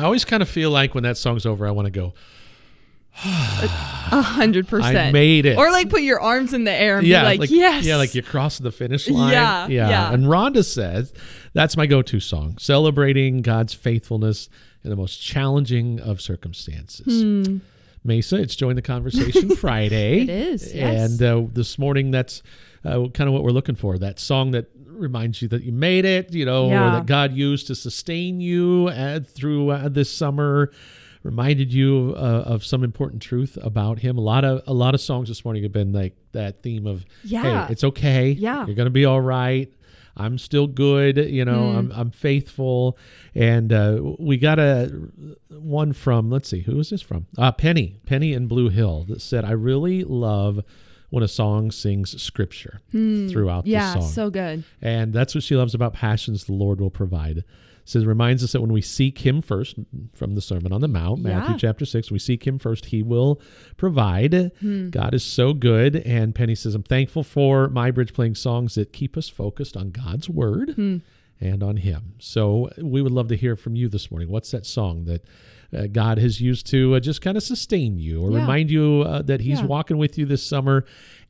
always kind of feel like when that song's over, I want to go, 100%. I made it. Or like put your arms in the air and be like, yes. Yeah, like you're crossing the finish line. Yeah. And Rhonda says, that's my go-to song, celebrating God's faithfulness in the most challenging of circumstances. Mesa, it's Join the Conversation Friday. It is, yes. And this morning, that's kind of what we're looking for, that song that reminds you that you made it, or that God used to sustain you through this summer, reminded you of some important truth about him. A lot of songs this morning have been like that theme of, hey, it's okay. Yeah. You're going to be all right. I'm still good. I'm faithful. And we got one from, let's see, who is this from? Penny in Blue Hill, that said, I really love when a song sings scripture throughout the song. Yeah, so good. And that's what she loves about Passions the Lord Will Provide. So it reminds us that when we seek him first, from the Sermon on the Mount, Matthew chapter 6, we seek him first, he will provide. God is so good. And Penny says, I'm thankful for MyBridge playing songs that keep us focused on God's word and on him. So we would love to hear from you this morning. What's that song that God has used to just kind of sustain you or remind you that he's walking with you this summer?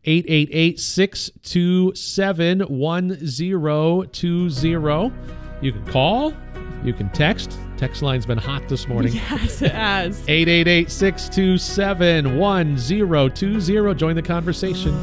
888-627-1020. You can call, you can text. Text line's been hot this morning. Yes, it has. 888-627-1020. Join the conversation.